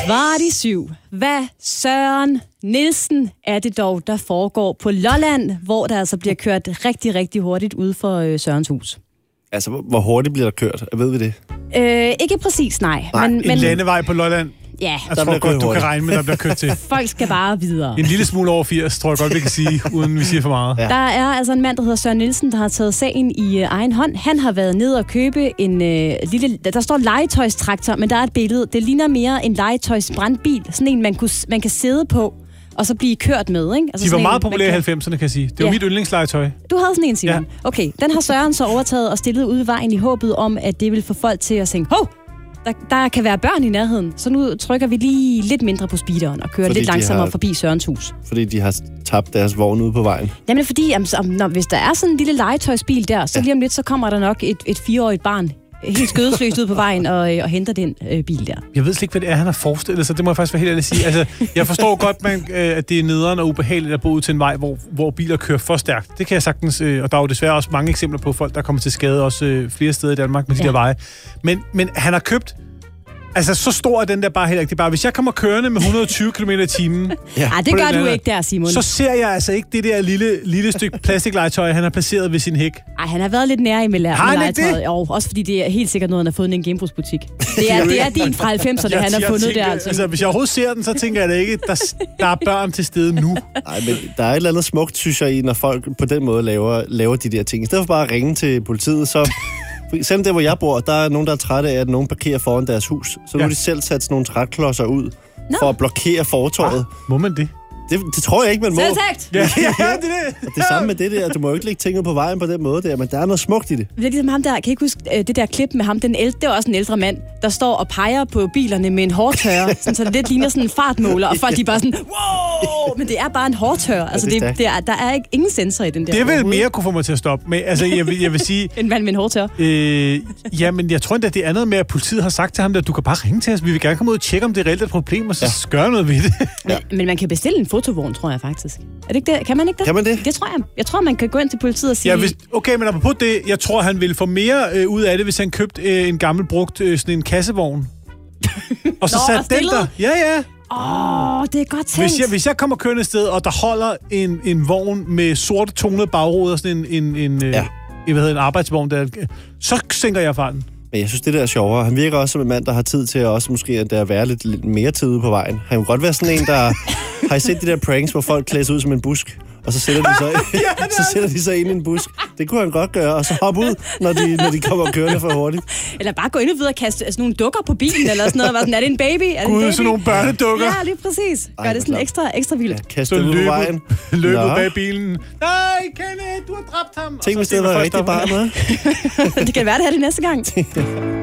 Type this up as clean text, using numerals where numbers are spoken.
7:15. Hvad Søren Nielsen er det dog, der foregår på Lolland, hvor der altså bliver kørt rigtig, rigtig hurtigt ude for Sørens hus? Altså, hvor hurtigt bliver der kørt? Ved vi det? Ikke præcis, nej. En landevej på Lolland? Ja. Jeg tror godt, du kan regne med, der bliver kørt til. Folk skal bare videre. En lille smule over 80, tror jeg godt, vi kan sige, uden vi siger for meget. Ja. Der er altså en mand, der hedder Søren Nielsen, der har taget sagen i egen hånd. Han har været ned og købe en lille... Der står legetøjstraktor, men der er et billede. Det ligner mere en legetøjsbrandbil. Sådan en, man kan sidde på, og så blive kørt med, ikke? Altså de var meget populære i 90'erne, kan jeg sige. Det var mit yndlingslegetøj. Du havde sådan en, Simon. Ja. Okay, den har Søren så overtaget og stillet ude i vejen i håbet om, at det vil få folk til at tænke, hov! Der kan være børn i nærheden, så nu trykker vi lige lidt mindre på speederen og kører lidt langsommere forbi Sørens hus. Fordi de har tabt deres vogn ude på vejen? Jamen fordi, hvis der er sådan en lille legetøjsbil der, så lige om lidt, så kommer der nok et 4-årigt barn helt skødesløst ud på vejen og henter den bil der. Jeg ved slet ikke, hvad det er, han har forestillet sig. Det må jeg faktisk være helt ærlig at sige. Altså, jeg forstår godt, at det er nederen og ubehageligt at bo ud til en vej, hvor biler kører for stærkt. Det kan jeg sagtens, og der er jo desværre også mange eksempler på folk, der kommer til skade også flere steder i Danmark med de der veje. Men han har købt... Altså, så stor er den der bare heller ikke. Det er bare, hvis jeg kommer kørende med 120 km i timen... Ja, det gør du ikke der, Simon. Så ser jeg altså ikke det der lille stykke plastiklegetøj, han har placeret ved sin hæk. Ej, han har været lidt nær i med legetøjet. Jo, også fordi det er helt sikkert noget, han har fundet i en genbrugsbutik. Det er din fra 90'erne, han har fundet der. Altså, hvis jeg overhovedet ser den, så tænker jeg da ikke, der er børn til stede nu. Nej, men der er et eller andet smukt, synes jeg, når folk på den måde laver de der ting. I stedet for bare at ringe til politiet, så... Selvom der, hvor jeg bor, der er nogen, der er trætte af, at nogen parkerer foran deres hus. Så nu de selv sat sådan nogle træklodser ud for at blokere fortovet. Må man det? Det tror jeg ikke, man må. Selvtægt! Ja, det. Det samme med det der. Du må jo ikke lægge tingene på vejen på den måde der, men der er noget smukt i det. Det er ligesom ham der, kan I ikke huske det der klip med ham, det var også en ældre mand, der står og peger på bilerne med en hårtørrer, så det lidt ligner sådan en fartmåler, og folk de bare sådan, wow! Men det er bare en hårtørrer. Altså, der er ikke ingen sensor i den der. Det vil mere kunne få mig til at stoppe. Men altså, jeg vil sige... En mand med en hårtørrer? Ja, men jeg tror endda, det er noget med, at politiet har sagt til ham, at du kan bare ringe til os. Vi vil gerne komme ud og tjekke, om det er reelt et problem, og så gøre noget ved det. Men man kan bestille en fotovogn, tror jeg faktisk. Er det ikke det? Kan man ikke det? Kan man det? Det tror jeg. Jeg tror, man kan gå ind til politiet og sige... Ja, okay, men apropos det, jeg tror, han ville få mere ud af det, hvis han købte en gammel brugt sådan en kassevogn. Og så satte den der. Ja. Det er godt tænkt. Hvis jeg kommer kørende et sted, og der holder en vogn med sorte tonede bagruder, sådan en arbejdsvogn, der, så sænker jeg farten. Men jeg synes, det der er sjovere. Han virker også som en mand, der har tid til også måske at være lidt mere tid ude på vejen. Han kunne godt være sådan en, der... Har I set de der pranks, hvor folk klæder sig ud som en busk? Og så sætter de sig ind i en busk. Det kunne han godt gøre, og så hoppe ud, når de kommer kørende for hurtigt. Eller bare gå ind og videre og kaste sådan nogle dukker på bilen, eller sådan noget. Sådan, er det en baby? Gud, sådan nogle børnedukker. Ja, lige præcis. Gør det sådan ekstra vildt. Ja, kaste dem ud på vejen. Løbet bag bilen. Nej, Kenneth, du har dræbt ham. Tænk, hvis det var rigtig barn, Det kan være, det her det næste gang.